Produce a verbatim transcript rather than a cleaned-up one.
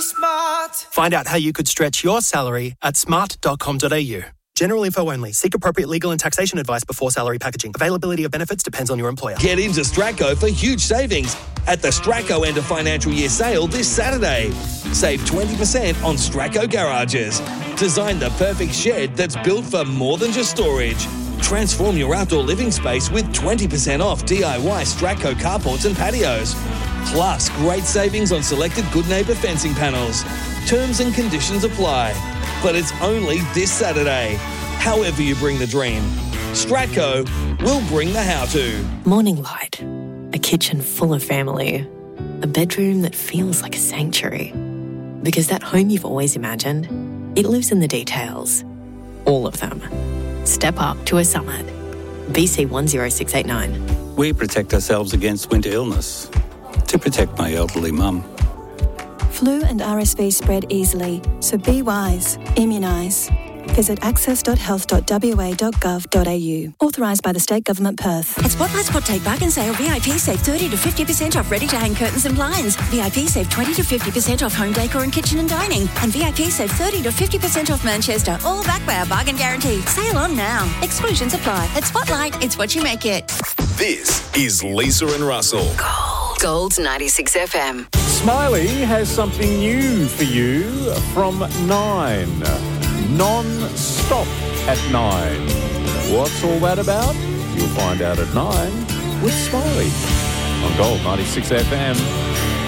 smart. Find out how you could stretch your salary at smart dot com dot a u. General info only. Seek appropriate legal and taxation advice before salary packaging. Availability of benefits depends on your employer. Get into Stratco for huge savings at the Stratco end of financial year sale this Saturday. Save twenty percent on Stratco garages. Design the perfect shed that's built for more than just storage. Transform your outdoor living space with twenty percent off D I Y Stratco carports and patios. Plus, great savings on selected Good Neighbour fencing panels. Terms and conditions apply. But it's only this Saturday. However you bring the dream, Stratco will bring the how-to. Morning light. A kitchen full of family. A bedroom that feels like a sanctuary. Because that home you've always imagined, it lives in the details. All of them. Step up to a Summit. B C one zero six eight nine. We protect ourselves against winter illness to protect my elderly mum. Flu and R S V spread easily, so be wise. Immunise. Visit access dot health dot w a dot gov dot a u. Authorised by the State Government, Perth. At Spotlight's Hot Take Bargain Sale, V I P save thirty to fifty percent off ready-to-hang curtains and blinds. V I P save twenty to fifty percent off home decor and kitchen and dining. And V I P save thirty to fifty percent off Manchester, all backed by our bargain guarantee. Sale on now. Exclusions apply. At Spotlight, it's what you make it. This is Lisa and Russell. Gold. Gold ninety-six F M. Smiley has something new for you from nine. Non-stop at nine. What's all that about? You'll find out at nine with Smiley on Gold ninety-six F M.